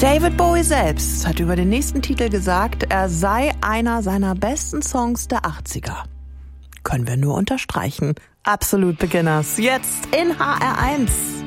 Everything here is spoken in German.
David Bowie selbst hat über den nächsten Titel gesagt, er sei einer seiner besten Songs der 80er. Können wir nur unterstreichen. Absolute Beginners, jetzt in HR1.